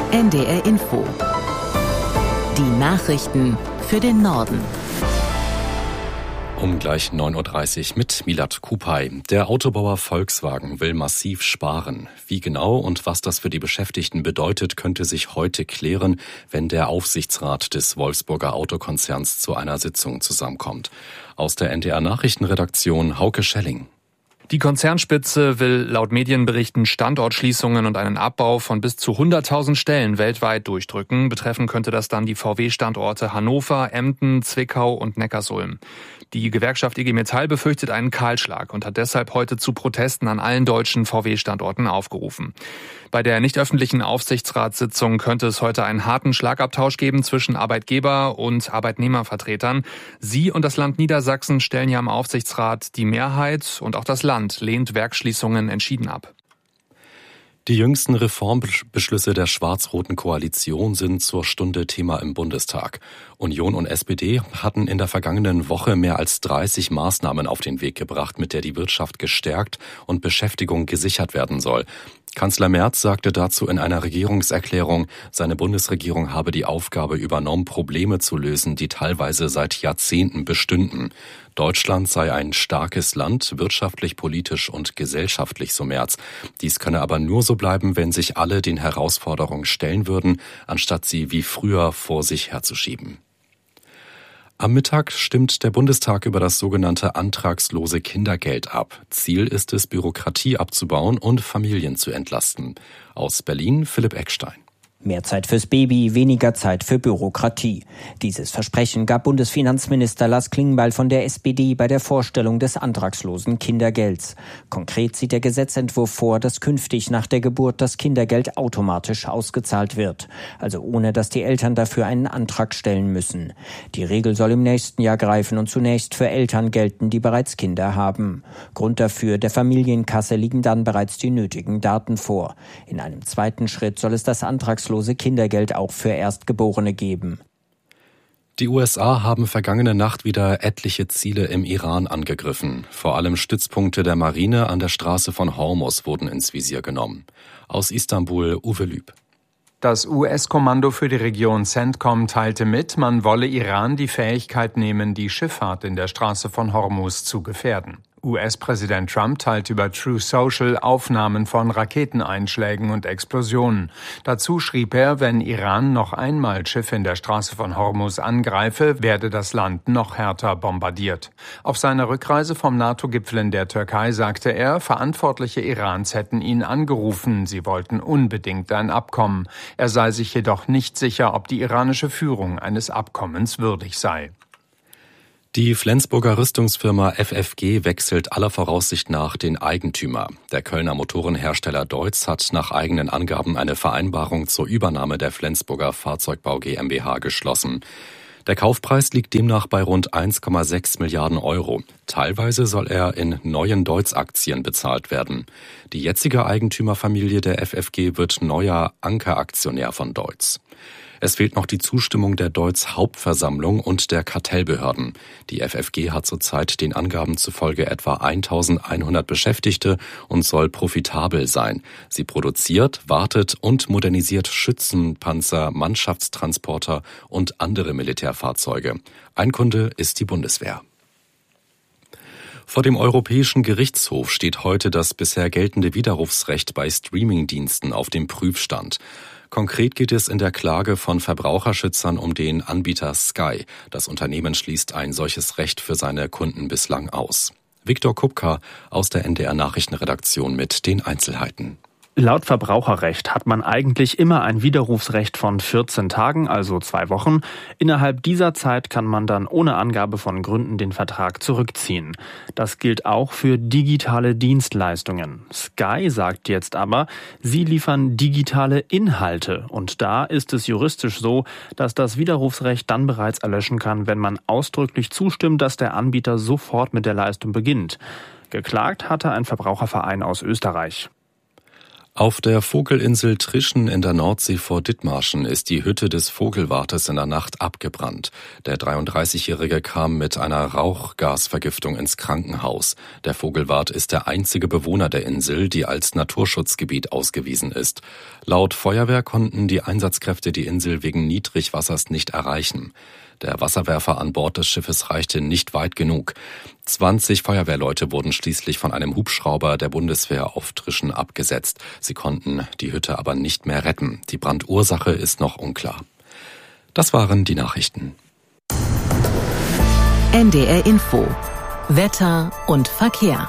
NDR Info. Die Nachrichten für den Norden. Um gleich 9.30 Uhr mit Milad Kupay. Der Autobauer Volkswagen will massiv sparen. Wie genau und was das für die Beschäftigten bedeutet, könnte sich heute klären, wenn der Aufsichtsrat des Wolfsburger Autokonzerns zu einer Sitzung zusammenkommt. Aus der NDR Nachrichtenredaktion Hauke Schelling. Die Konzernspitze will laut Medienberichten Standortschließungen und einen Abbau von bis zu 100.000 Stellen weltweit durchdrücken. Betreffen könnte das dann die VW-Standorte Hannover, Emden, Zwickau und Neckarsulm. Die Gewerkschaft IG Metall befürchtet einen Kahlschlag und hat deshalb heute zu Protesten an allen deutschen VW-Standorten aufgerufen. Bei der nicht öffentlichen Aufsichtsratssitzung könnte es heute einen harten Schlagabtausch geben zwischen Arbeitgeber- und Arbeitnehmervertretern. Sie und das Land Niedersachsen stellen ja im Aufsichtsrat die Mehrheit und auch das Land lehnt Werksschließungen entschieden ab. Die jüngsten Reformbeschlüsse der schwarz-roten Koalition sind zur Stunde Thema im Bundestag. Union und SPD hatten in der vergangenen Woche mehr als 30 Maßnahmen auf den Weg gebracht, mit der die Wirtschaft gestärkt und Beschäftigung gesichert werden soll. Kanzler Merz sagte dazu in einer Regierungserklärung, seine Bundesregierung habe die Aufgabe übernommen, Probleme zu lösen, die teilweise seit Jahrzehnten bestünden. Deutschland sei ein starkes Land, wirtschaftlich, politisch und gesellschaftlich, so Merz. Dies könne aber nur so bleiben, wenn sich alle den Herausforderungen stellen würden, anstatt sie wie früher vor sich herzuschieben. Am Mittag stimmt der Bundestag über das sogenannte antragslose Kindergeld ab. Ziel ist es, Bürokratie abzubauen und Familien zu entlasten. Aus Berlin Philipp Eckstein. Mehr Zeit fürs Baby, weniger Zeit für Bürokratie. Dieses Versprechen gab Bundesfinanzminister Lars Klingbeil von der SPD bei der Vorstellung des antragslosen Kindergelds. Konkret sieht der Gesetzentwurf vor, dass künftig nach der Geburt das Kindergeld automatisch ausgezahlt wird. Also ohne, dass die Eltern dafür einen Antrag stellen müssen. Die Regel soll im nächsten Jahr greifen und zunächst für Eltern gelten, die bereits Kinder haben. Grund dafür, der Familienkasse liegen dann bereits die nötigen Daten vor. In einem zweiten Schritt soll es das antragslose Kindergeld auch für Erstgeborene geben. Die USA haben vergangene Nacht wieder etliche Ziele im Iran angegriffen. Vor allem Stützpunkte der Marine an der Straße von Hormuz wurden ins Visier genommen. Aus Istanbul Uwe Lüb. Das US-Kommando für die Region CENTCOM teilte mit, man wolle Iran die Fähigkeit nehmen, die Schifffahrt in der Straße von Hormuz zu gefährden. US-Präsident Trump teilte über Truth Social Aufnahmen von Raketeneinschlägen und Explosionen. Dazu schrieb er, wenn Iran noch einmal Schiffe in der Straße von Hormuz angreife, werde das Land noch härter bombardiert. Auf seiner Rückreise vom NATO-Gipfel in der Türkei sagte er, Verantwortliche Irans hätten ihn angerufen, sie wollten unbedingt ein Abkommen. Er sei sich jedoch nicht sicher, ob die iranische Führung eines Abkommens würdig sei. Die Flensburger Rüstungsfirma FFG wechselt aller Voraussicht nach den Eigentümer. Der Kölner Motorenhersteller Deutz hat nach eigenen Angaben eine Vereinbarung zur Übernahme der Flensburger Fahrzeugbau GmbH geschlossen. Der Kaufpreis liegt demnach bei rund 1,6 Milliarden Euro. Teilweise soll er in neuen Deutz-Aktien bezahlt werden. Die jetzige Eigentümerfamilie der FFG wird neuer Ankeraktionär von Deutz. Es fehlt noch die Zustimmung der Deutz-Hauptversammlung und der Kartellbehörden. Die FFG hat zurzeit den Angaben zufolge etwa 1.100 Beschäftigte und soll profitabel sein. Sie produziert, wartet und modernisiert Schützenpanzer, Mannschaftstransporter und andere Militärfahrzeuge. Ein Kunde ist die Bundeswehr. Vor dem Europäischen Gerichtshof steht heute das bisher geltende Widerrufsrecht bei Streamingdiensten auf dem Prüfstand. Konkret geht es in der Klage von Verbraucherschützern um den Anbieter Sky. Das Unternehmen schließt ein solches Recht für seine Kunden bislang aus. Viktor Kupka aus der NDR Nachrichtenredaktion mit den Einzelheiten. Laut Verbraucherrecht hat man eigentlich immer ein Widerrufsrecht von 14 Tagen, also 2 Wochen. Innerhalb dieser Zeit kann man dann ohne Angabe von Gründen den Vertrag zurückziehen. Das gilt auch für digitale Dienstleistungen. Sky sagt jetzt aber, sie liefern digitale Inhalte. Und da ist es juristisch so, dass das Widerrufsrecht dann bereits erlöschen kann, wenn man ausdrücklich zustimmt, dass der Anbieter sofort mit der Leistung beginnt. Geklagt hatte ein Verbraucherverein aus Österreich. Auf der Vogelinsel Trischen in der Nordsee vor Dithmarschen ist die Hütte des Vogelwartes in der Nacht abgebrannt. Der 33-Jährige kam mit einer Rauchgasvergiftung ins Krankenhaus. Der Vogelwart ist der einzige Bewohner der Insel, die als Naturschutzgebiet ausgewiesen ist. Laut Feuerwehr konnten die Einsatzkräfte die Insel wegen Niedrigwassers nicht erreichen. Der Wasserwerfer an Bord des Schiffes reichte nicht weit genug. 20 Feuerwehrleute wurden schließlich von einem Hubschrauber der Bundeswehr auf Trischen abgesetzt. Sie konnten die Hütte aber nicht mehr retten. Die Brandursache ist noch unklar. Das waren die Nachrichten. NDR Info. Wetter und Verkehr.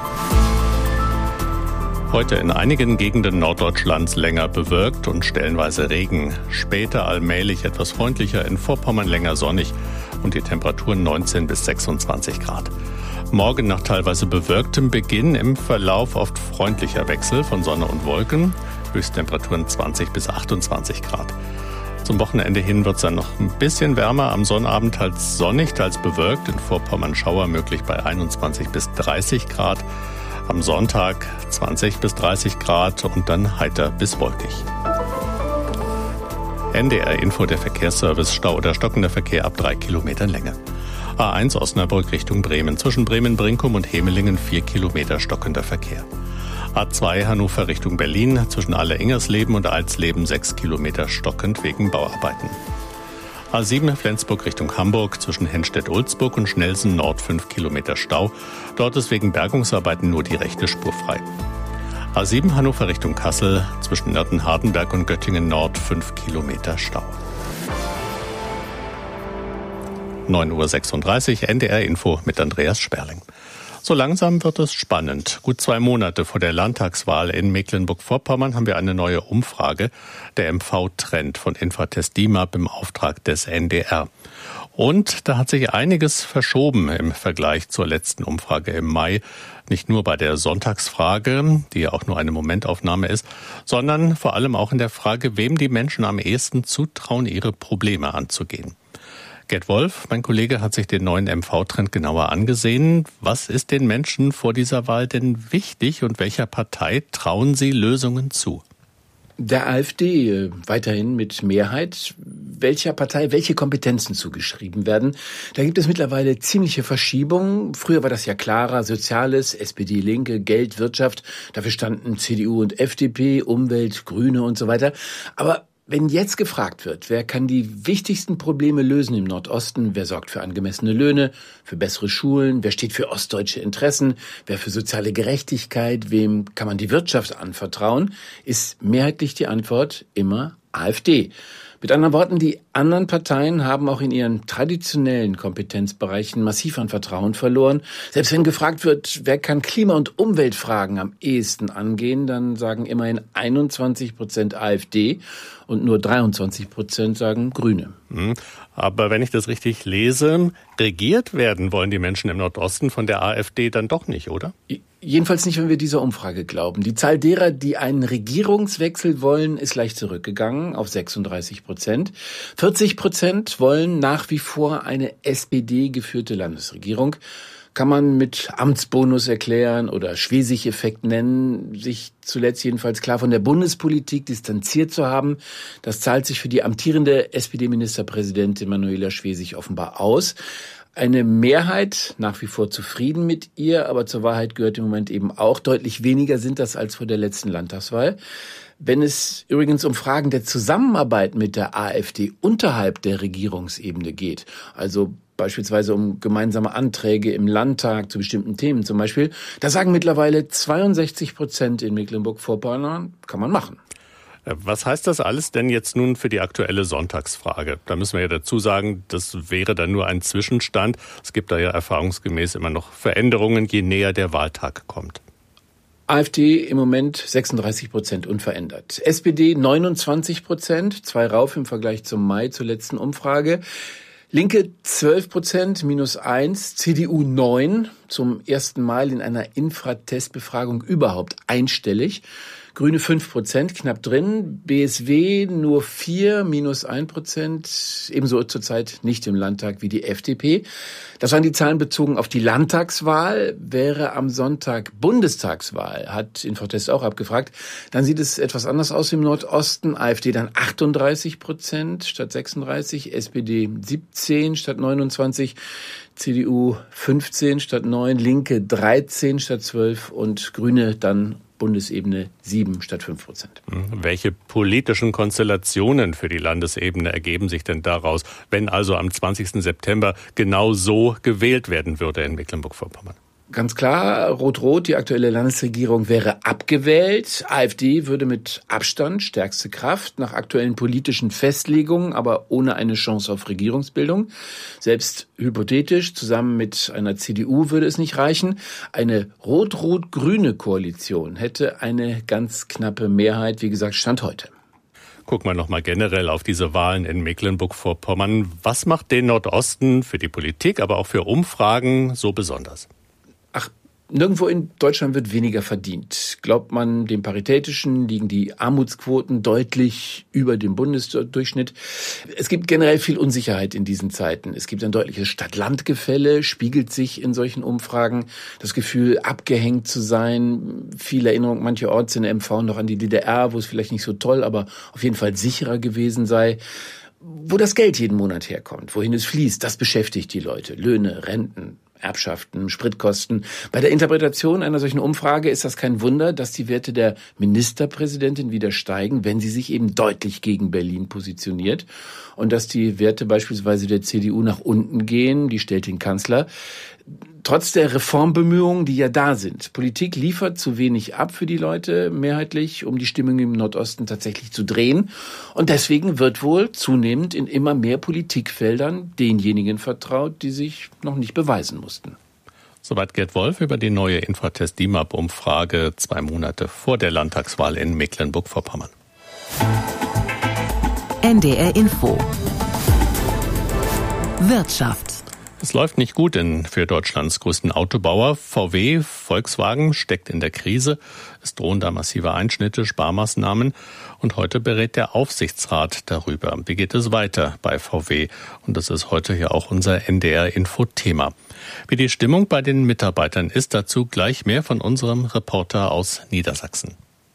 Heute in einigen Gegenden Norddeutschlands länger bewölkt und stellenweise Regen. Später allmählich etwas freundlicher, in Vorpommern länger sonnig und die Temperaturen 19 bis 26 Grad. Morgen nach teilweise bewölktem Beginn, im Verlauf oft freundlicher Wechsel von Sonne und Wolken. Höchsttemperaturen 20 bis 28 Grad. Zum Wochenende hin wird es dann noch ein bisschen wärmer. Am Sonnabend teils sonnig, teils bewölkt. In Vorpommern Schauer möglich bei 21 bis 30 Grad. Am Sonntag 20 bis 30 Grad und dann heiter bis wolkig. NDR Info, der Verkehrsservice. Stau oder stockender Verkehr ab 3 Kilometern Länge. A1 Osnabrück Richtung Bremen. Zwischen Bremen-Brinkum und Hemelingen 4 Kilometer stockender Verkehr. A2 Hannover Richtung Berlin. Zwischen Alle-Ingersleben und Alsleben 6 Kilometer stockend wegen Bauarbeiten. A7 Flensburg Richtung Hamburg, zwischen Henstedt-Ulzburg und Schnelsen Nord 5 Kilometer Stau. Dort ist wegen Bergungsarbeiten nur die rechte Spur frei. A7 Hannover Richtung Kassel, zwischen Nörten-Hardenberg und Göttingen Nord 5 Kilometer Stau. 9:36 Uhr, NDR Info mit Andreas Sperling. So langsam wird es spannend. Gut 2 Monate vor der Landtagswahl in Mecklenburg-Vorpommern haben wir eine neue Umfrage, der MV-Trend von Infratest DIMAP im Auftrag des NDR. Und da hat sich einiges verschoben im Vergleich zur letzten Umfrage im Mai. Nicht nur bei der Sonntagsfrage, die ja auch nur eine Momentaufnahme ist, sondern vor allem auch in der Frage, wem die Menschen am ehesten zutrauen, ihre Probleme anzugehen. Gerd Wolf, mein Kollege, hat sich den neuen MV-Trend genauer angesehen. Was ist den Menschen vor dieser Wahl denn wichtig und welcher Partei trauen sie Lösungen zu? Der AfD weiterhin mit Mehrheit. Welcher Partei welche Kompetenzen zugeschrieben werden, da gibt es mittlerweile ziemliche Verschiebungen. Früher war das ja klarer, Soziales, SPD, Linke, Geld, Wirtschaft. Dafür standen CDU und FDP, Umwelt, Grüne und so weiter. Aber wenn jetzt gefragt wird, wer kann die wichtigsten Probleme lösen im Nordosten, wer sorgt für angemessene Löhne, für bessere Schulen, wer steht für ostdeutsche Interessen, wer für soziale Gerechtigkeit, wem kann man die Wirtschaft anvertrauen, ist mehrheitlich die Antwort immer AfD. Mit anderen Worten, die anderen Parteien haben auch in ihren traditionellen Kompetenzbereichen massiv an Vertrauen verloren. Selbst wenn gefragt wird, wer kann Klima- und Umweltfragen am ehesten angehen, dann sagen immerhin 21% AfD und nur 23% sagen Grüne. Aber wenn ich das richtig lese, regiert werden wollen die Menschen im Nordosten von der AfD dann doch nicht, oder? Jedenfalls nicht, wenn wir dieser Umfrage glauben. Die Zahl derer, die einen Regierungswechsel wollen, ist leicht zurückgegangen auf 36%. 40% wollen nach wie vor eine SPD-geführte Landesregierung. Kann man mit Amtsbonus erklären oder Schwesig-Effekt nennen, sich zuletzt jedenfalls klar von der Bundespolitik distanziert zu haben. Das zahlt sich für die amtierende SPD-Ministerpräsidentin Manuela Schwesig offenbar aus. Eine Mehrheit nach wie vor zufrieden mit ihr, aber zur Wahrheit gehört im Moment eben auch, deutlich weniger sind das als vor der letzten Landtagswahl. Wenn es übrigens um Fragen der Zusammenarbeit mit der AfD unterhalb der Regierungsebene geht, also beispielsweise um gemeinsame Anträge im Landtag zu bestimmten Themen zum Beispiel, da sagen mittlerweile 62% in Mecklenburg-Vorpommern, kann man machen. Was heißt das alles denn jetzt nun für die aktuelle Sonntagsfrage? Da müssen wir ja dazu sagen, das wäre dann nur ein Zwischenstand. Es gibt da ja erfahrungsgemäß immer noch Veränderungen, je näher der Wahltag kommt. AfD im Moment 36% unverändert. SPD 29%, 2 rauf im Vergleich zum Mai zur letzten Umfrage. Linke 12%, -1, CDU 9, zum ersten Mal in einer Infratest-Befragung überhaupt einstellig. Grüne 5%, knapp drin. BSW nur 4, minus 1%. Ebenso zurzeit nicht im Landtag wie die FDP. Das waren die Zahlen bezogen auf die Landtagswahl. Wäre am Sonntag Bundestagswahl, hat Infotest auch abgefragt, dann sieht es etwas anders aus im Nordosten. AfD dann 38% statt 36, SPD 17 statt 29, CDU 15 statt 9, Linke 13 statt 12 und Grüne dann Bundesebene 7 statt 5%. Welche politischen Konstellationen für die Landesebene ergeben sich denn daraus, wenn also am 20. September genau so gewählt werden würde in Mecklenburg-Vorpommern? Ganz klar, Rot-Rot, die aktuelle Landesregierung wäre abgewählt. AfD würde mit Abstand stärkste Kraft nach aktuellen politischen Festlegungen, aber ohne eine Chance auf Regierungsbildung. Selbst hypothetisch, zusammen mit einer CDU würde es nicht reichen. Eine rot-rot-grüne Koalition hätte eine ganz knappe Mehrheit, wie gesagt, Stand heute. Gucken wir nochmal generell auf diese Wahlen in Mecklenburg-Vorpommern. Was macht den Nordosten für die Politik, aber auch für Umfragen so besonders? Nirgendwo in Deutschland wird weniger verdient. Glaubt man dem Paritätischen, liegen die Armutsquoten deutlich über dem Bundesdurchschnitt. Es gibt generell viel Unsicherheit in diesen Zeiten. Es gibt ein deutliches Stadt-Land-Gefälle, spiegelt sich in solchen Umfragen. Das Gefühl, abgehängt zu sein. Viel Erinnerung mancherorts in der MV noch an die DDR, wo es vielleicht nicht so toll, aber auf jeden Fall sicherer gewesen sei. Wo das Geld jeden Monat herkommt, wohin es fließt, das beschäftigt die Leute. Löhne, Renten, Erbschaften, Spritkosten. Bei der Interpretation einer solchen Umfrage ist das kein Wunder, dass die Werte der Ministerpräsidentin wieder steigen, wenn sie sich eben deutlich gegen Berlin positioniert. Und dass die Werte beispielsweise der CDU nach unten gehen, die stellt den Kanzler. Trotz der Reformbemühungen, die ja da sind. Politik liefert zu wenig ab für die Leute mehrheitlich, um die Stimmung im Nordosten tatsächlich zu drehen. Und deswegen wird wohl zunehmend in immer mehr Politikfeldern denjenigen vertraut, die sich noch nicht beweisen mussten. Soweit Gerd Wolf über die neue Infratest-DIMAP-Umfrage 2 Monate vor der Landtagswahl in Mecklenburg-Vorpommern. NDR Info. Wirtschaft. Es läuft nicht gut für Deutschlands größten Autobauer. VW, Volkswagen, steckt in der Krise. Es drohen da massive Einschnitte, Sparmaßnahmen. Und heute berät der Aufsichtsrat darüber. Wie geht es weiter bei VW? Und das ist heute ja auch unser NDR-Info-Thema. Wie die Stimmung bei den Mitarbeitern ist, dazu gleich mehr von unserem Reporter aus Niedersachsen.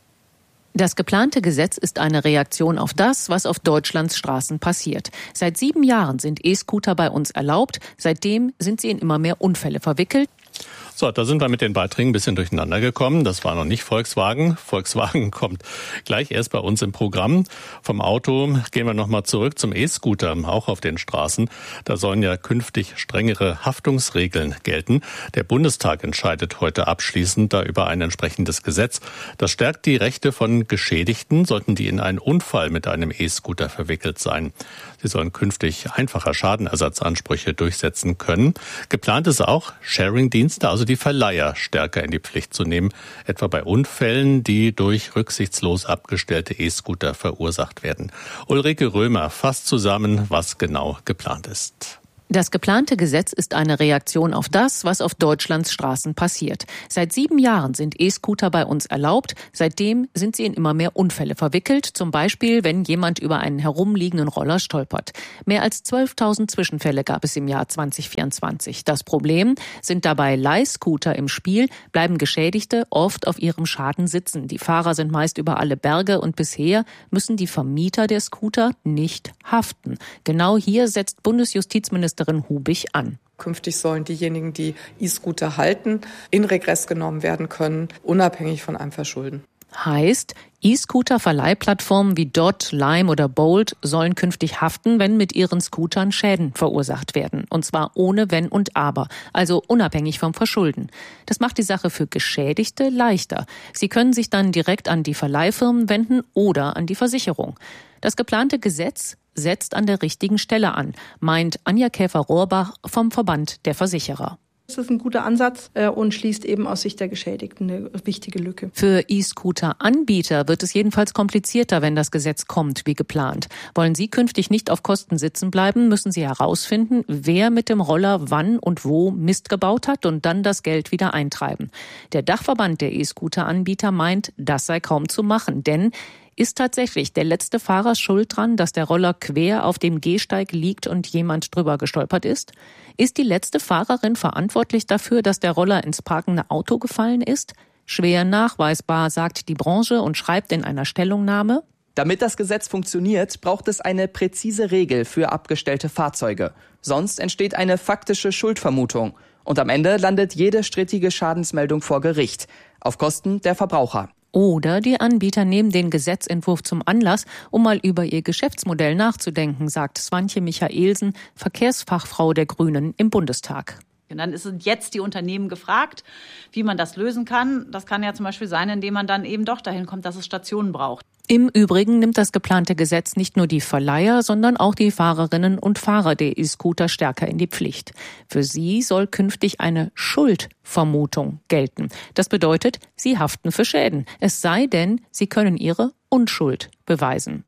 Das geplante Gesetz ist eine Reaktion auf das, was auf Deutschlands Straßen passiert. Seit 7 Jahren sind E-Scooter bei uns erlaubt. Seitdem sind sie in immer mehr Unfälle verwickelt. So, da sind wir mit den Beiträgen ein bisschen durcheinander gekommen. Das war noch nicht Volkswagen. Volkswagen kommt gleich erst bei uns im Programm. Vom Auto gehen wir nochmal zurück zum E-Scooter, auch auf den Straßen. Da sollen ja künftig strengere Haftungsregeln gelten. Der Bundestag entscheidet heute abschließend da über ein entsprechendes Gesetz. Das stärkt die Rechte von Geschädigten, sollten die in einen Unfall mit einem E-Scooter verwickelt sein. Sie sollen künftig einfacher Schadenersatzansprüche durchsetzen können. Geplant ist auch, Sharing-Dienste, also die Verleiher, stärker in die Pflicht zu nehmen, etwa bei Unfällen, die durch rücksichtslos abgestellte E-Scooter verursacht werden. Ulrike Römer fasst zusammen, was genau geplant ist. Das geplante Gesetz ist eine Reaktion auf das, was auf Deutschlands Straßen passiert. Seit 7 Jahren sind E-Scooter bei uns erlaubt. Seitdem sind sie in immer mehr Unfälle verwickelt. Zum Beispiel, wenn jemand über einen herumliegenden Roller stolpert. Mehr als 12.000 Zwischenfälle gab es im Jahr 2024. Das Problem: sind dabei Leihscooter im Spiel, bleiben Geschädigte oft auf ihrem Schaden sitzen. Die Fahrer sind meist über alle Berge und bisher müssen die Vermieter der Scooter nicht haften. Genau hier setzt Bundesjustizministerin Hubig an. Künftig sollen diejenigen, die E-Scooter halten, in Regress genommen werden können, unabhängig von einem Verschulden. Heißt, E-Scooter-Verleihplattformen wie Dot, Lime oder Bolt sollen künftig haften, wenn mit ihren Scootern Schäden verursacht werden. Und zwar ohne Wenn und Aber, also unabhängig vom Verschulden. Das macht die Sache für Geschädigte leichter. Sie können sich dann direkt an die Verleihfirmen wenden oder an die Versicherung. Das geplante Gesetz setzt an der richtigen Stelle an, meint Anja Käfer-Rohrbach vom Verband der Versicherer. Das ist ein guter Ansatz und schließt eben aus Sicht der Geschädigten eine wichtige Lücke. Für E-Scooter-Anbieter wird es jedenfalls komplizierter, wenn das Gesetz kommt, wie geplant. Wollen Sie künftig nicht auf Kosten sitzen bleiben, müssen Sie herausfinden, wer mit dem Roller wann und wo Mist gebaut hat und dann das Geld wieder eintreiben. Der Dachverband der E-Scooter-Anbieter meint, das sei kaum zu machen, denn ist tatsächlich der letzte Fahrer schuld dran, dass der Roller quer auf dem Gehsteig liegt und jemand drüber gestolpert ist? Ist die letzte Fahrerin verantwortlich dafür, dass der Roller ins parkende Auto gefallen ist? Schwer nachweisbar, sagt die Branche und schreibt in einer Stellungnahme: Damit das Gesetz funktioniert, braucht es eine präzise Regel für abgestellte Fahrzeuge. Sonst entsteht eine faktische Schuldvermutung. Und am Ende landet jede strittige Schadensmeldung vor Gericht. Auf Kosten der Verbraucher. Oder die Anbieter nehmen den Gesetzentwurf zum Anlass, um mal über ihr Geschäftsmodell nachzudenken, sagt Swantje Michaelsen, Verkehrsfachfrau der Grünen im Bundestag. Und dann sind jetzt die Unternehmen gefragt, wie man das lösen kann. Das kann ja zum Beispiel sein, indem man dann eben doch dahin kommt, dass es Stationen braucht. Im Übrigen nimmt das geplante Gesetz nicht nur die Verleiher, sondern auch die Fahrerinnen und Fahrer der E-Scooter stärker in die Pflicht. Für sie soll künftig eine Schuldvermutung gelten. Das bedeutet, sie haften für Schäden. Es sei denn, sie können ihre Unschuld beweisen.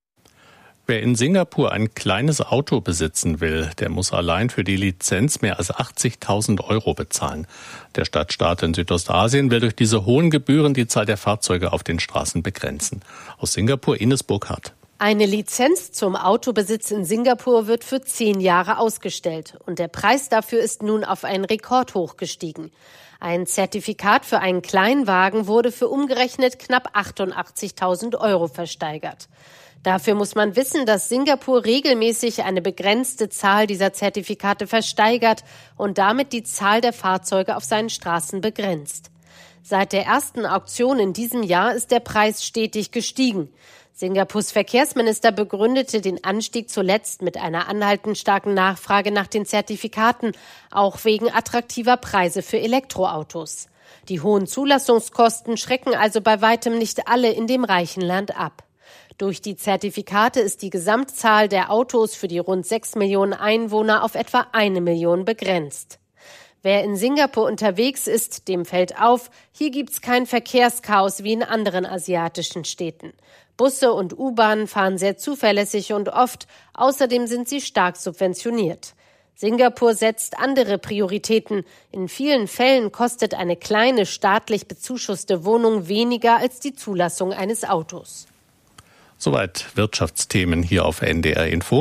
Wer in Singapur ein kleines Auto besitzen will, der muss allein für die Lizenz mehr als 80.000 € bezahlen. Der Stadtstaat in Südostasien will durch diese hohen Gebühren die Zahl der Fahrzeuge auf den Straßen begrenzen. Aus Singapur Ines Burkhardt. Eine Lizenz zum Autobesitz in Singapur wird für 10 Jahre ausgestellt. Und der Preis dafür ist nun auf einen Rekordhoch gestiegen. Ein Zertifikat für einen Kleinwagen wurde für umgerechnet knapp 88.000 € versteigert. Dafür muss man wissen, dass Singapur regelmäßig eine begrenzte Zahl dieser Zertifikate versteigert und damit die Zahl der Fahrzeuge auf seinen Straßen begrenzt. Seit der ersten Auktion in diesem Jahr ist der Preis stetig gestiegen. Singapurs Verkehrsminister begründete den Anstieg zuletzt mit einer anhaltend starken Nachfrage nach den Zertifikaten, auch wegen attraktiver Preise für Elektroautos. Die hohen Zulassungskosten schrecken also bei weitem nicht alle in dem reichen Land ab. Durch die Zertifikate ist die Gesamtzahl der Autos für die rund 6 Millionen Einwohner auf etwa 1 Million begrenzt. Wer in Singapur unterwegs ist, dem fällt auf, hier gibt's kein Verkehrschaos wie in anderen asiatischen Städten. Busse und U-Bahnen fahren sehr zuverlässig und oft, außerdem sind sie stark subventioniert. Singapur setzt andere Prioritäten. In vielen Fällen kostet eine kleine staatlich bezuschusste Wohnung weniger als die Zulassung eines Autos. Soweit Wirtschaftsthemen hier auf NDR Info.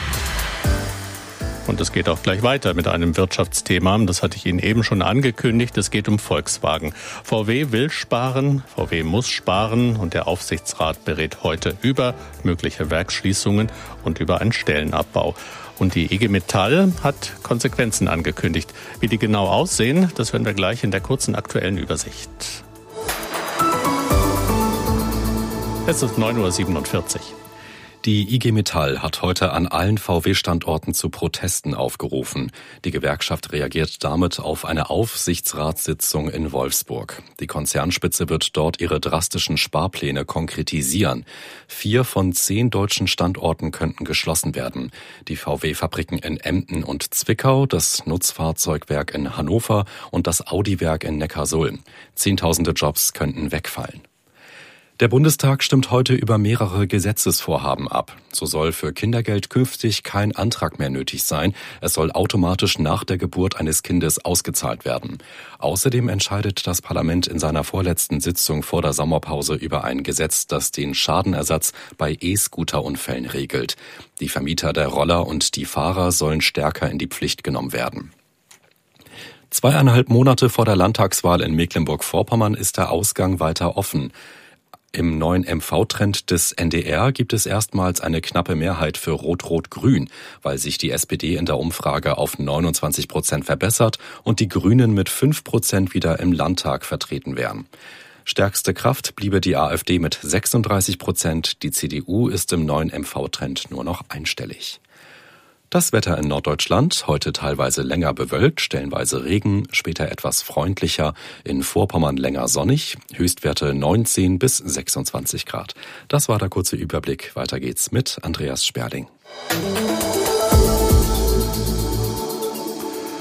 Und es geht auch gleich weiter mit einem Wirtschaftsthema. Das hatte ich Ihnen eben schon angekündigt. Es geht um Volkswagen. VW will sparen, VW muss sparen und der Aufsichtsrat berät heute über mögliche Werksschließungen und über einen Stellenabbau. Und die IG Metall hat Konsequenzen angekündigt. Wie die genau aussehen, das hören wir gleich in der kurzen aktuellen Übersicht. Es ist 9:47 Uhr. Die IG Metall hat heute an allen VW-Standorten zu Protesten aufgerufen. Die Gewerkschaft reagiert damit auf eine Aufsichtsratssitzung in Wolfsburg. Die Konzernspitze wird dort ihre drastischen Sparpläne konkretisieren. 4 von 10 deutschen Standorten könnten geschlossen werden. Die VW-Fabriken in Emden und Zwickau, das Nutzfahrzeugwerk in Hannover und das Audi-Werk in Neckarsulm. Zehntausende Jobs könnten wegfallen. Der Bundestag stimmt heute über mehrere Gesetzesvorhaben ab. So soll für Kindergeld künftig kein Antrag mehr nötig sein. Es soll automatisch nach der Geburt eines Kindes ausgezahlt werden. Außerdem entscheidet das Parlament in seiner vorletzten Sitzung vor der Sommerpause über ein Gesetz, das den Schadenersatz bei E-Scooter-Unfällen regelt. Die Vermieter der Roller und die Fahrer sollen stärker in die Pflicht genommen werden. 2,5 Monate vor der Landtagswahl in Mecklenburg-Vorpommern ist der Ausgang weiter offen. Im neuen MV-Trend des NDR gibt es erstmals eine knappe Mehrheit für Rot-Rot-Grün, weil sich die SPD in der Umfrage auf 29% verbessert und die Grünen mit 5% wieder im Landtag vertreten wären. Stärkste Kraft bliebe die AfD mit 36%, die CDU ist im neuen MV-Trend nur noch einstellig. Das Wetter in Norddeutschland, heute teilweise länger bewölkt, stellenweise Regen, später etwas freundlicher, in Vorpommern länger sonnig, Höchstwerte 19 bis 26 Grad. Das war der kurze Überblick. Weiter geht's mit Andreas Sperling.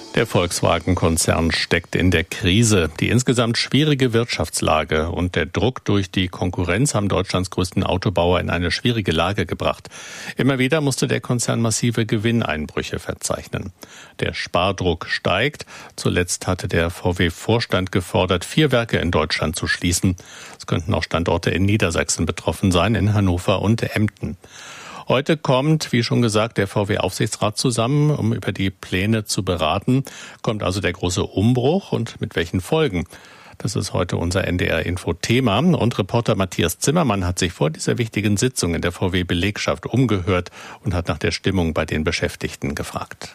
Der Volkswagen-Konzern steckt in der Krise. Die insgesamt schwierige Wirtschaftslage und der Druck durch die Konkurrenz haben Deutschlands größten Autobauer in eine schwierige Lage gebracht. Immer wieder musste der Konzern massive Gewinneinbrüche verzeichnen. Der Spardruck steigt. Zuletzt hatte der VW-Vorstand gefordert, 4 Werke in Deutschland zu schließen. Es könnten auch Standorte in Niedersachsen betroffen sein, in Hannover und Emden. Heute kommt, wie schon gesagt, der VW-Aufsichtsrat zusammen, um über die Pläne zu beraten. Kommt also der große Umbruch und mit welchen Folgen? Das ist heute unser NDR-Info-Thema. Und Reporter Matthias Zimmermann hat sich vor dieser wichtigen Sitzung in der VW-Belegschaft umgehört und hat nach der Stimmung bei den Beschäftigten gefragt.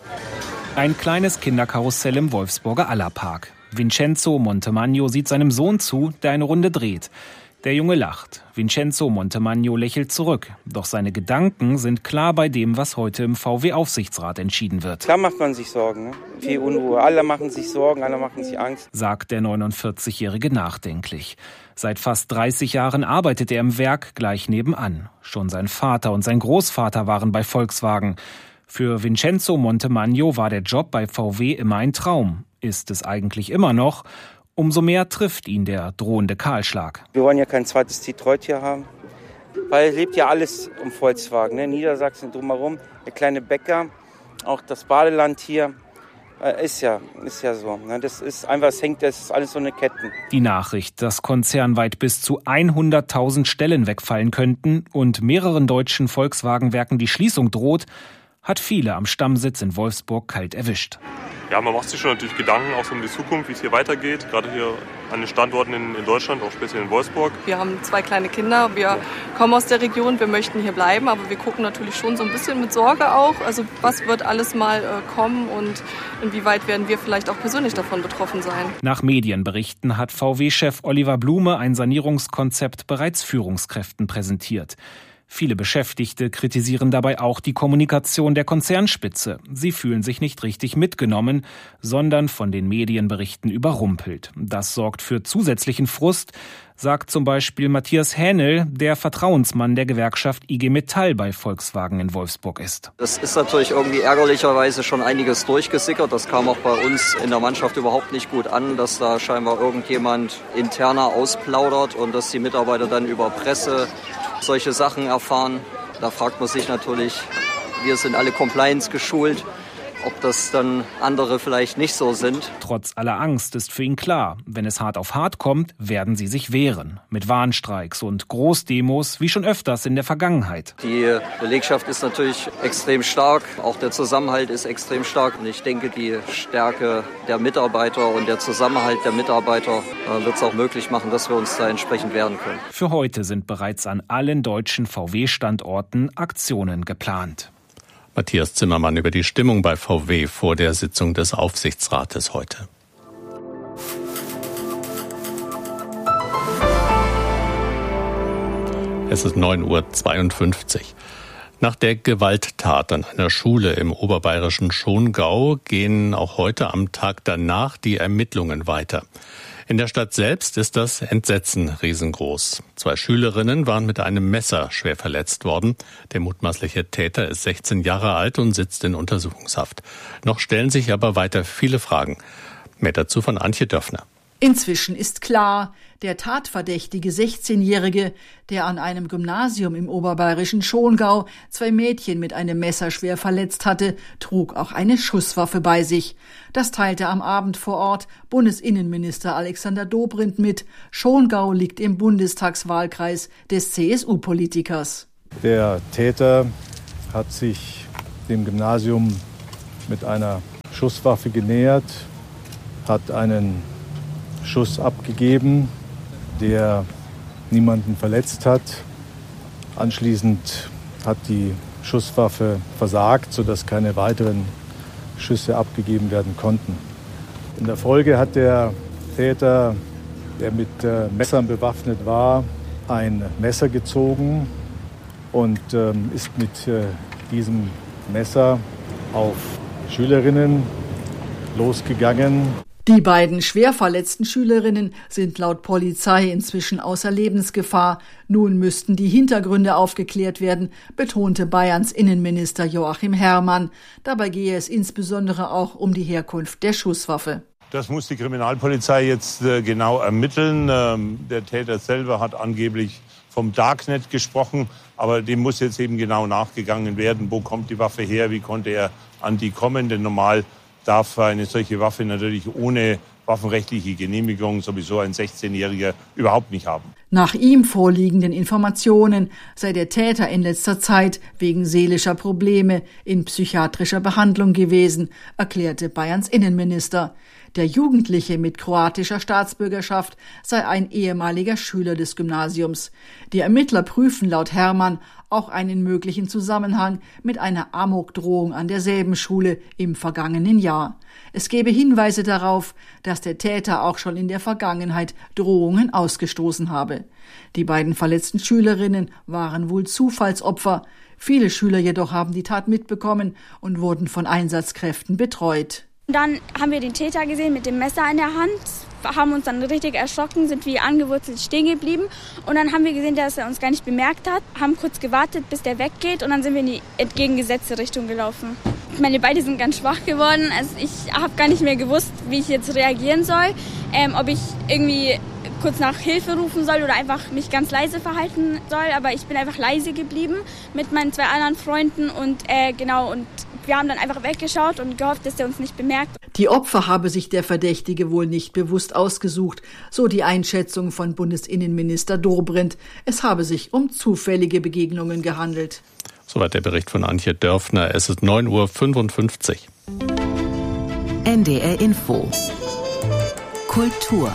Ein kleines Kinderkarussell im Wolfsburger Allerpark. Vincenzo Montemagno sieht seinem Sohn zu, der eine Runde dreht. Der Junge lacht. Vincenzo Montemagno lächelt zurück. Doch seine Gedanken sind klar bei dem, was heute im VW-Aufsichtsrat entschieden wird. Klar macht man sich Sorgen, ne? Viel Unruhe. Alle machen sich Sorgen, alle machen sich Angst, sagt der 49-Jährige nachdenklich. Seit fast 30 Jahren arbeitet er im Werk gleich nebenan. Schon sein Vater und sein Großvater waren bei Volkswagen. Für Vincenzo Montemagno war der Job bei VW immer ein Traum. Ist es eigentlich immer noch? Umso mehr trifft ihn der drohende Kahlschlag. Wir wollen ja kein zweites Detroit hier haben, weil es lebt ja alles um Volkswagen. Ne? Niedersachsen drumherum, der kleine Bäcker, auch das Badeland hier, ist ja so. Ne? Das ist alles so eine Ketten. Die Nachricht, dass konzernweit bis zu 100.000 Stellen wegfallen könnten und mehreren deutschen Volkswagen-Werken die Schließung droht, hat viele am Stammsitz in Wolfsburg kalt erwischt. Ja, man macht sich schon natürlich Gedanken auch so um die Zukunft, wie es hier weitergeht. Gerade hier an den Standorten in Deutschland, auch speziell in Wolfsburg. Wir haben 2 kleine Kinder, wir kommen aus der Region, wir möchten hier bleiben, aber wir gucken natürlich schon so ein bisschen mit Sorge auch. Also was wird alles mal kommen und inwieweit werden wir vielleicht auch persönlich davon betroffen sein. Nach Medienberichten hat VW-Chef Oliver Blume ein Sanierungskonzept bereits Führungskräften präsentiert. Viele Beschäftigte kritisieren dabei auch die Kommunikation der Konzernspitze. Sie fühlen sich nicht richtig mitgenommen, sondern von den Medienberichten überrumpelt. Das sorgt für zusätzlichen Frust, sagt zum Beispiel Matthias Hähnel, der Vertrauensmann der Gewerkschaft IG Metall bei Volkswagen in Wolfsburg ist. Das ist natürlich irgendwie ärgerlicherweise schon einiges durchgesickert. Das kam auch bei uns in der Mannschaft überhaupt nicht gut an, dass da scheinbar irgendjemand interner ausplaudert und dass die Mitarbeiter dann über Presse solche Sachen erfahren. Da fragt man sich natürlich, wir sind alle Compliance geschult, ob das dann andere vielleicht nicht so sind. Trotz aller Angst ist für ihn klar, wenn es hart auf hart kommt, werden sie sich wehren. Mit Warnstreiks und Großdemos, wie schon öfters in der Vergangenheit. Die Belegschaft ist natürlich extrem stark, auch der Zusammenhalt ist extrem stark. Und ich denke, die Stärke der Mitarbeiter und der Zusammenhalt der Mitarbeiter wird es auch möglich machen, dass wir uns da entsprechend wehren können. Für heute sind bereits an allen deutschen VW-Standorten Aktionen geplant. Matthias Zimmermann über die Stimmung bei VW vor der Sitzung des Aufsichtsrates heute. Es ist 9:52 Uhr. Nach der Gewalttat an einer Schule im oberbayerischen Schongau gehen auch heute am Tag danach die Ermittlungen weiter. In der Stadt selbst ist das Entsetzen riesengroß. 2 Schülerinnen waren mit einem Messer schwer verletzt worden. Der mutmaßliche Täter ist 16 Jahre alt und sitzt in Untersuchungshaft. Noch stellen sich aber weiter viele Fragen. Mehr dazu von Antje Döffner. Inzwischen ist klar, der tatverdächtige 16-Jährige, der an einem Gymnasium im oberbayerischen Schongau 2 Mädchen mit einem Messer schwer verletzt hatte, trug auch eine Schusswaffe bei sich. Das teilte am Abend vor Ort Bundesinnenminister Alexander Dobrindt mit. Schongau liegt im Bundestagswahlkreis des CSU-Politikers. Der Täter hat sich dem Gymnasium mit einer Schusswaffe genähert, hat einen Schuss abgegeben, der niemanden verletzt hat. Anschließend hat die Schusswaffe versagt, sodass keine weiteren Schüsse abgegeben werden konnten. In der Folge hat der Täter, der mit Messern bewaffnet war, ein Messer gezogen und ist mit diesem Messer auf Schülerinnen losgegangen. Die beiden schwer verletzten Schülerinnen sind laut Polizei inzwischen außer Lebensgefahr. Nun müssten die Hintergründe aufgeklärt werden, betonte Bayerns Innenminister Joachim Herrmann. Dabei gehe es insbesondere auch um die Herkunft der Schusswaffe. Das muss die Kriminalpolizei jetzt genau ermitteln. Der Täter selber hat angeblich vom Darknet gesprochen, aber dem muss jetzt eben genau nachgegangen werden. Wo kommt die Waffe her? Wie konnte er an die kommen? Denn normal darf eine solche Waffe natürlich ohne waffenrechtliche Genehmigung sowieso ein 16-Jähriger überhaupt nicht haben. Nach ihm vorliegenden Informationen sei der Täter in letzter Zeit wegen seelischer Probleme in psychiatrischer Behandlung gewesen, erklärte Bayerns Innenminister. Der Jugendliche mit kroatischer Staatsbürgerschaft sei ein ehemaliger Schüler des Gymnasiums. Die Ermittler prüfen laut Herrmann auch einen möglichen Zusammenhang mit einer Amokdrohung an derselben Schule im vergangenen Jahr. Es gebe Hinweise darauf, dass der Täter auch schon in der Vergangenheit Drohungen ausgestoßen habe. Die beiden verletzten Schülerinnen waren wohl Zufallsopfer. Viele Schüler jedoch haben die Tat mitbekommen und wurden von Einsatzkräften betreut. Dann haben wir den Täter gesehen mit dem Messer in der Hand, haben uns dann richtig erschrocken, sind wie angewurzelt stehen geblieben. Und dann haben wir gesehen, dass er uns gar nicht bemerkt hat, haben kurz gewartet, bis der weggeht und dann sind wir in die entgegengesetzte Richtung gelaufen. Meine Beine sind ganz schwach geworden, also ich habe gar nicht mehr gewusst, wie ich jetzt reagieren soll, ob ich irgendwie kurz nach Hilfe rufen soll oder einfach mich ganz leise verhalten soll. Aber ich bin einfach leise geblieben mit meinen 2 anderen Freunden und wir haben dann einfach weggeschaut und gehofft, dass der uns nicht bemerkt. Die Opfer habe sich der Verdächtige wohl nicht bewusst ausgesucht, so die Einschätzung von Bundesinnenminister Dobrindt. Es habe sich um zufällige Begegnungen gehandelt. Soweit der Bericht von Antje Dörfner. Es ist 9:55 Uhr. NDR Info. Kultur.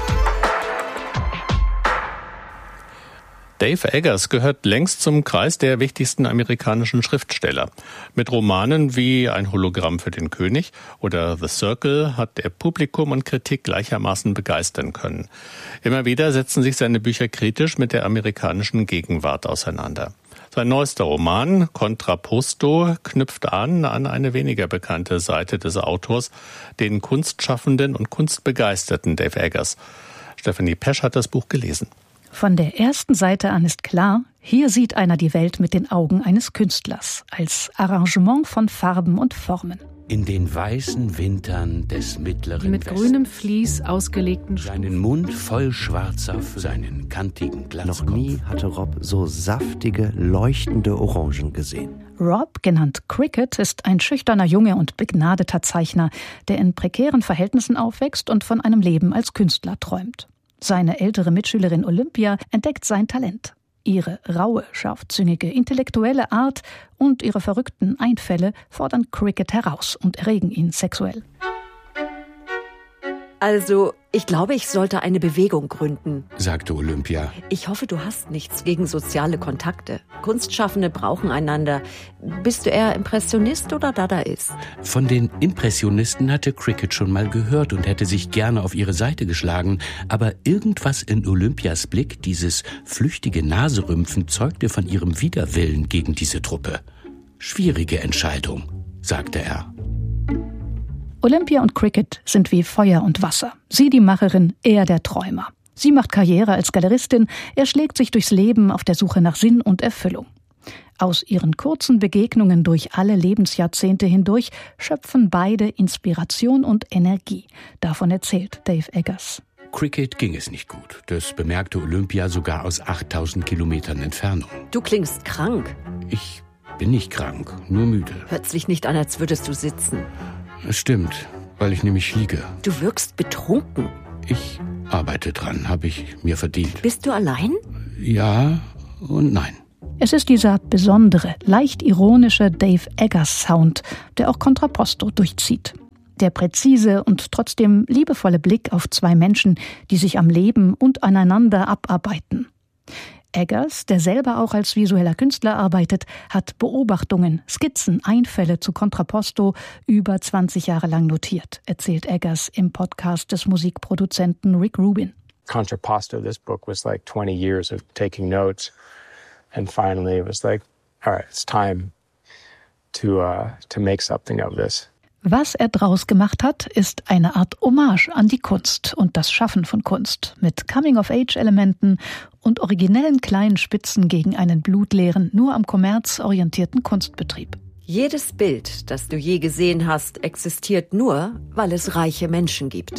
Dave Eggers gehört längst zum Kreis der wichtigsten amerikanischen Schriftsteller. Mit Romanen wie Ein Hologramm für den König oder The Circle hat er Publikum und Kritik gleichermaßen begeistern können. Immer wieder setzen sich seine Bücher kritisch mit der amerikanischen Gegenwart auseinander. Sein neuester Roman, Contrapposto, knüpft an eine weniger bekannte Seite des Autors, den kunstschaffenden und kunstbegeisterten Dave Eggers. Stephanie Pesch hat das Buch gelesen. Von der ersten Seite an ist klar, hier sieht einer die Welt mit den Augen eines Künstlers, als Arrangement von Farben und Formen. In den weißen Wintern des mittleren Die mit Westens, grünem Vlies ausgelegten seinen Mund voll schwarzer, seinen kantigen Glatzkopf. Noch nie hatte Rob so saftige, leuchtende Orangen gesehen. Rob, genannt Cricket, ist ein schüchterner Junge und begnadeter Zeichner, der in prekären Verhältnissen aufwächst und von einem Leben als Künstler träumt. Seine ältere Mitschülerin Olympia entdeckt sein Talent. Ihre raue, scharfzüngige, intellektuelle Art und ihre verrückten Einfälle fordern Cricket heraus und erregen ihn sexuell. Also, ich glaube, ich sollte eine Bewegung gründen, sagte Olympia. Ich hoffe, du hast nichts gegen soziale Kontakte. Kunstschaffende brauchen einander. Bist du eher Impressionist oder Dadaist? Von den Impressionisten hatte Cricket schon mal gehört und hätte sich gerne auf ihre Seite geschlagen. Aber irgendwas in Olympias Blick, dieses flüchtige Naserümpfen, zeugte von ihrem Widerwillen gegen diese Truppe. Schwierige Entscheidung, sagte er. Olympia und Cricket sind wie Feuer und Wasser. Sie die Macherin, er der Träumer. Sie macht Karriere als Galeristin, er schlägt sich durchs Leben auf der Suche nach Sinn und Erfüllung. Aus ihren kurzen Begegnungen durch alle Lebensjahrzehnte hindurch schöpfen beide Inspiration und Energie. Davon erzählt Dave Eggers. Cricket ging es nicht gut. Das bemerkte Olympia sogar aus 8000 Kilometern Entfernung. Du klingst krank. Ich bin nicht krank, nur müde. Hört sich nicht an, als würdest du sitzen. Es stimmt, weil ich nämlich liege. Du wirkst betrunken. Ich arbeite dran, habe ich mir verdient. Bist du allein? Ja und nein. Es ist dieser besondere, leicht ironische Dave Eggers Sound, der auch Contrapposto durchzieht. Der präzise und trotzdem liebevolle Blick auf 2 Menschen, die sich am Leben und aneinander abarbeiten. Eggers, der selber auch als visueller Künstler arbeitet, hat Beobachtungen, Skizzen, Einfälle zu Contrapposto über 20 Jahre lang notiert, erzählt Eggers im Podcast des Musikproduzenten Rick Rubin. Contrapposto, this book was like 20 years of taking notes. And finally it was like, all right, it's time to make something of this. Was er draus gemacht hat, ist eine Art Hommage an die Kunst und das Schaffen von Kunst mit Coming-of-Age-Elementen und originellen kleinen Spitzen gegen einen blutleeren, nur am Kommerz orientierten Kunstbetrieb. Jedes Bild, das du je gesehen hast, existiert nur, weil es reiche Menschen gibt.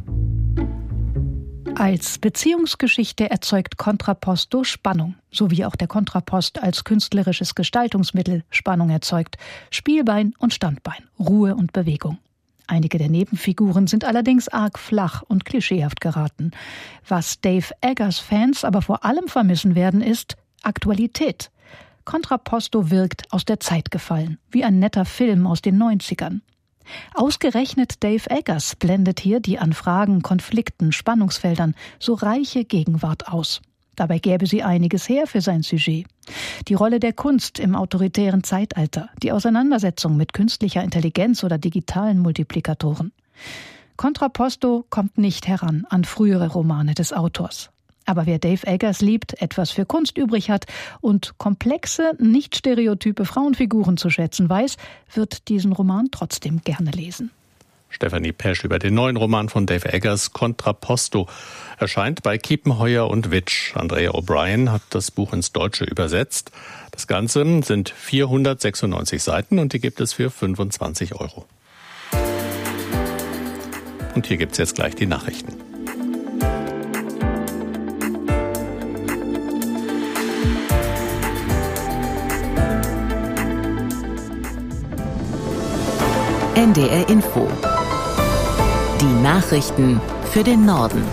Als Beziehungsgeschichte erzeugt Contrapposto Spannung, so wie auch der Kontrapost als künstlerisches Gestaltungsmittel Spannung erzeugt, Spielbein und Standbein, Ruhe und Bewegung. Einige der Nebenfiguren sind allerdings arg flach und klischeehaft geraten. Was Dave Eggers Fans aber vor allem vermissen werden, ist Aktualität. Contrapposto wirkt aus der Zeit gefallen, wie ein netter Film aus den 90ern. Ausgerechnet Dave Eggers blendet hier die an Fragen, Konflikten, Spannungsfeldern so reiche Gegenwart aus. Dabei gäbe sie einiges her für sein Sujet. Die Rolle der Kunst im autoritären Zeitalter, die Auseinandersetzung mit künstlicher Intelligenz oder digitalen Multiplikatoren. Contrapposto kommt nicht heran an frühere Romane des Autors. Aber wer Dave Eggers liebt, etwas für Kunst übrig hat und komplexe, nicht stereotype Frauenfiguren zu schätzen weiß, wird diesen Roman trotzdem gerne lesen. Stefanie Pesch über den neuen Roman von Dave Eggers, Contrapposto, erscheint bei Kiepenheuer und Witsch. Andrea O'Brien hat das Buch ins Deutsche übersetzt. Das Ganze sind 496 Seiten und die gibt es für 25 €. Und hier gibt's jetzt gleich die Nachrichten. NDR Info. Die Nachrichten für den Norden.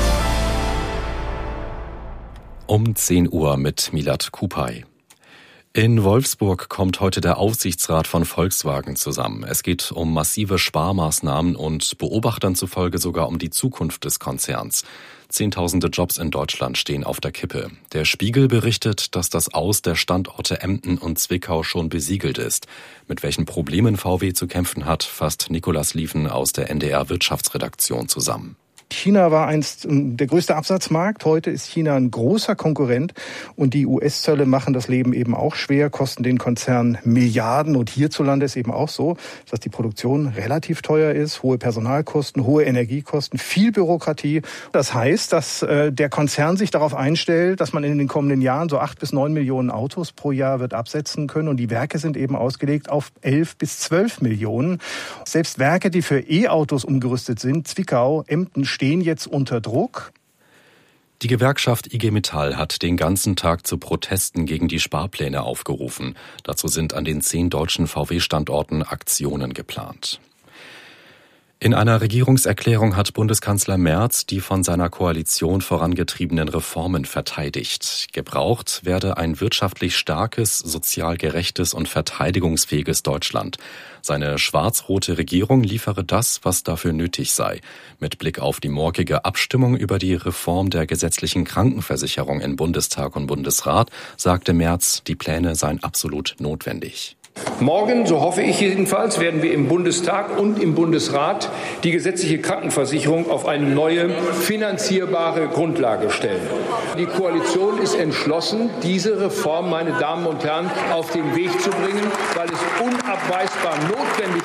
Um 10 Uhr mit Milad Kupay. In Wolfsburg kommt heute der Aufsichtsrat von Volkswagen zusammen. Es geht um massive Sparmaßnahmen und Beobachtern zufolge sogar um die Zukunft des Konzerns. Zehntausende Jobs in Deutschland stehen auf der Kippe. Der Spiegel berichtet, dass das Aus der Standorte Emden und Zwickau schon besiegelt ist. Mit welchen Problemen VW zu kämpfen hat, fasst Nikolas Lieven aus der NDR Wirtschaftsredaktion zusammen. China war einst der größte Absatzmarkt. Heute ist China ein großer Konkurrent und die US-Zölle machen das Leben eben auch schwer, kosten den Konzern Milliarden. Und hierzulande ist eben auch so, dass die Produktion relativ teuer ist, hohe Personalkosten, hohe Energiekosten, viel Bürokratie. Das heißt, dass der Konzern sich darauf einstellt, dass man in den kommenden Jahren so 8 bis 9 Millionen Autos pro Jahr wird absetzen können. Und die Werke sind eben ausgelegt auf 11 bis 12 Millionen. Selbst Werke, die für E-Autos umgerüstet sind, Zwickau, Emden, stehen jetzt unter Druck. Die Gewerkschaft IG Metall hat den ganzen Tag zu Protesten gegen die Sparpläne aufgerufen. Dazu sind an den 10 deutschen VW-Standorten Aktionen geplant. In einer Regierungserklärung hat Bundeskanzler Merz die von seiner Koalition vorangetriebenen Reformen verteidigt. Gebraucht werde ein wirtschaftlich starkes, sozial gerechtes und verteidigungsfähiges Deutschland. Seine schwarz-rote Regierung liefere das, was dafür nötig sei. Mit Blick auf die morgige Abstimmung über die Reform der gesetzlichen Krankenversicherung in Bundestag und Bundesrat sagte Merz, die Pläne seien absolut notwendig. Morgen, so hoffe ich jedenfalls, werden wir im Bundestag und im Bundesrat die gesetzliche Krankenversicherung auf eine neue, finanzierbare Grundlage stellen. Die Koalition ist entschlossen, diese Reform, meine Damen und Herren, auf den Weg zu bringen, weil es unabweisbar notwendig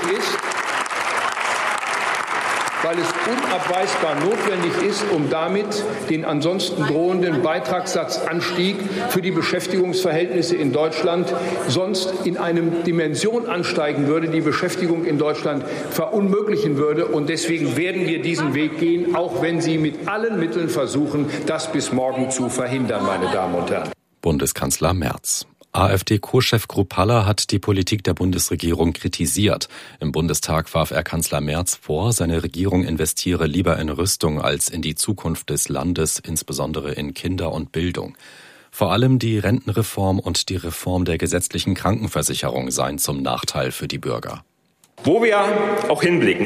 ist, um damit den ansonsten drohenden Beitragssatzanstieg für die Beschäftigungsverhältnisse in Deutschland sonst in einem Dimension ansteigen würde, die Beschäftigung in Deutschland verunmöglichen würde. Und deswegen werden wir diesen Weg gehen, auch wenn Sie mit allen Mitteln versuchen, das bis morgen zu verhindern, meine Damen und Herren. Bundeskanzler Merz. AfD-Co-Chef Kruppalla hat die Politik der Bundesregierung kritisiert. Im Bundestag warf er Kanzler Merz vor, seine Regierung investiere lieber in Rüstung als in die Zukunft des Landes, insbesondere in Kinder und Bildung. Vor allem die Rentenreform und die Reform der gesetzlichen Krankenversicherung seien zum Nachteil für die Bürger. Wo wir auch hinblicken,